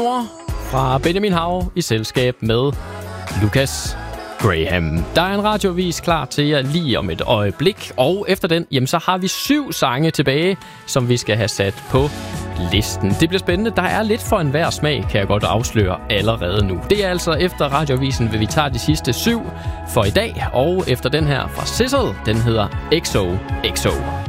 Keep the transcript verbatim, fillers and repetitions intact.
Evermore fra Benjamin Hav i selskab med Lucas Graham. Der er en radiovis klar til jer lige om et øjeblik, og efter den, jamen, så har vi syv sange tilbage, som vi skal have sat på listen. Det bliver spændende. Der er lidt for enhver smag, kan jeg godt afsløre allerede nu. Det er altså efter radiovisen, hvor vi tager de sidste syv for i dag, og efter den her fra Sizzle, den hedder X O X O.